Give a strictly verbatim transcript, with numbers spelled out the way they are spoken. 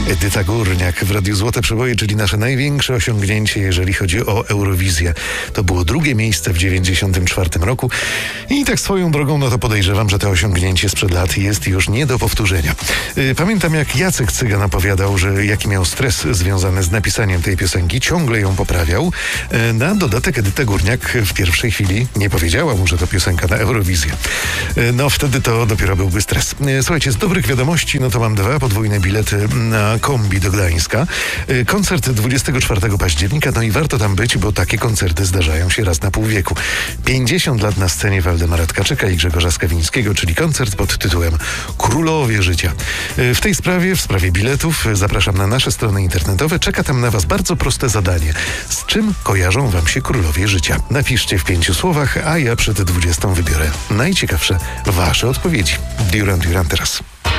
Edyta Górniak w Radiu Złote Przeboje, czyli nasze największe osiągnięcie, jeżeli chodzi o Eurowizję. To było drugie miejsce w dziewięćdziesiątym czwartym roku i tak swoją drogą, no to podejrzewam, że to osiągnięcie sprzed lat jest już nie do powtórzenia. Pamiętam, jak Jacek Cygan opowiadał, że jaki miał stres związany z napisaniem tej piosenki, ciągle ją poprawiał. Na dodatek Edyta Górniak w pierwszej chwili nie powiedziała mu, że to piosenka na Eurowizję. No wtedy to dopiero byłby stres. Słuchajcie, z dobrych wiadomości, no to mam dwa podwójne bilety na kombi do Gdańska. Koncert dwudziestego czwartego października, no i warto tam być, bo takie koncerty zdarzają się raz na pół wieku. pięćdziesiąt lat na scenie Waldemara Tkaczyka i Grzegorza Skawińskiego, czyli koncert pod tytułem Królowie Życia. W tej sprawie, w sprawie biletów, zapraszam na nasze strony internetowe. Czeka tam na Was bardzo proste zadanie. Z czym kojarzą Wam się Królowie Życia? Napiszcie w pięciu słowach, a ja przed dwudziestą wybiorę najciekawsze Wasze odpowiedzi. Duran Duran teraz.